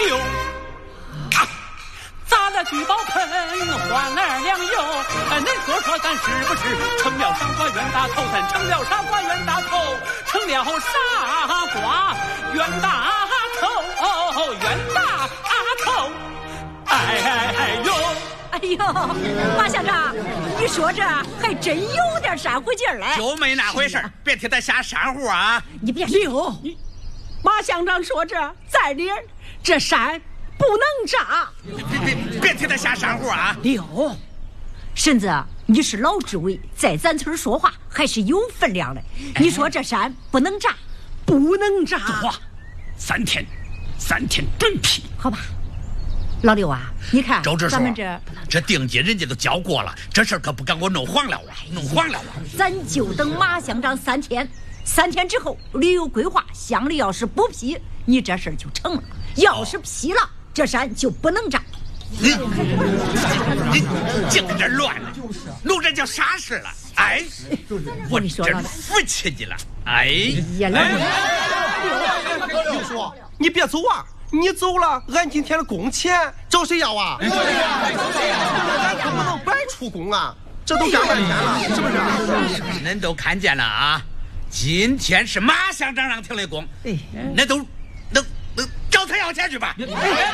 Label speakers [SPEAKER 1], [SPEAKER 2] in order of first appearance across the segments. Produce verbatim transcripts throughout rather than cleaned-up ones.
[SPEAKER 1] 油。砸了聚宝盆，换二两油。哎，恁说说咱是不是成了傻瓜冤大头？咱成了傻瓜冤大头，成了傻瓜冤大头，冤大头。哎哎哎呦！
[SPEAKER 2] 哎呦，马乡长，你说这还真有点煽乎劲儿来。
[SPEAKER 3] 就没那回事儿，别替他瞎煽乎啊！
[SPEAKER 2] 你别
[SPEAKER 4] 刘，马乡长说这在理，这山不能炸。
[SPEAKER 3] 别别别替他瞎煽乎啊！
[SPEAKER 2] 刘，婶子，你是老知委，在咱村说话还是有分量的。你说这山不能炸，
[SPEAKER 4] 不能炸。
[SPEAKER 1] 话，三天，三天准批。
[SPEAKER 2] 好吧。老刘啊，你看，
[SPEAKER 3] 周支书，
[SPEAKER 2] 咱们这
[SPEAKER 3] 这定金人家都交过了，这事儿可不敢给我弄黄了啊！弄黄了啊！
[SPEAKER 2] 咱就等马乡长三天，三天之后旅游规划乡里要是不批，你这事儿就成了；要是批了，这山就不能炸。
[SPEAKER 3] 你你净跟这乱了，弄这叫啥事了？哎，我真服气你了！哎
[SPEAKER 2] 呀，老
[SPEAKER 5] 刘，刘叔，你别走啊！你走了，俺今天的工钱找谁要啊？俺可不能白出工啊！这都干半天了，是不是？
[SPEAKER 3] 恁都看见了啊！今天是马乡长让停的工，那都都都找他要钱去吧！
[SPEAKER 2] 哎，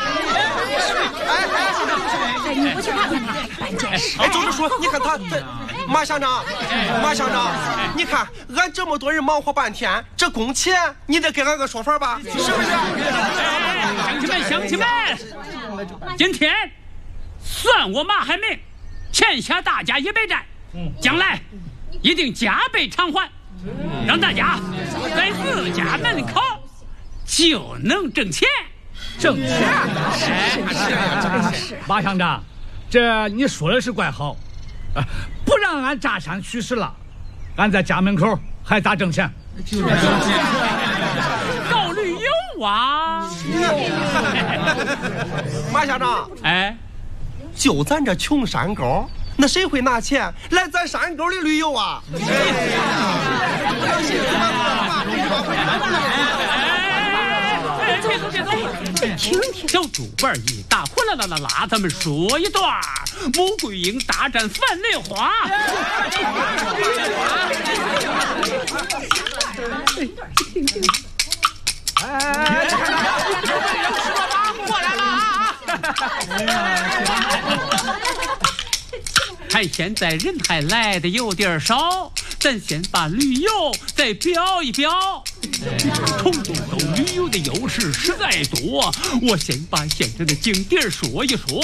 [SPEAKER 2] 你不去看看他，办件事。
[SPEAKER 5] 哎，周支书，你看他，马乡长，马乡长，你看俺这么多人忙活半天，这工钱你得给俺个说法吧？是不是？
[SPEAKER 1] 乡亲们，乡亲们，今天算我马海明欠下大家一百债，将来一定加倍偿还，让大家在自家门口就能挣钱。
[SPEAKER 6] 挣钱？是马乡长，这你说的是怪好，啊，不让俺炸山去世了，俺在家门口还咋挣钱？
[SPEAKER 1] 就是搞旅游啊！
[SPEAKER 5] 马乡长，
[SPEAKER 1] 哎，
[SPEAKER 5] 就咱这穷山沟，那谁会拿钱来咱山沟里旅游啊？
[SPEAKER 1] 别走别走，听听小竹板一打，呼啦啦啦啦，咱们说一段穆桂英大战樊梨花。
[SPEAKER 6] 哎，
[SPEAKER 1] 过来了啊！看现在人还来的有点少，咱先把旅游再表一表。通州州旅游的优势实在多，我先把县城的景点说一说。